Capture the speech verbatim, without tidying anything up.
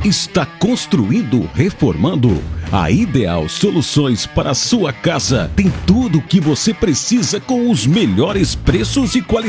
Está construindo, reformando? A Ideal Soluções para a sua casa tem tudo o que você precisa com os melhores preços e qualidade.